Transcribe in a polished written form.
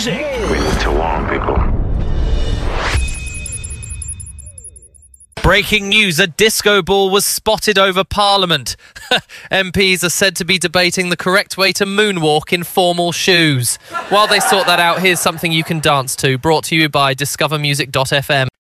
music. We need to warn people. Breaking news, a disco ball was spotted over Parliament. MPs are said to be debating the correct way to moonwalk in formal shoes. While they sort that out, here's something you can dance to, brought to you by discovermusic.fm.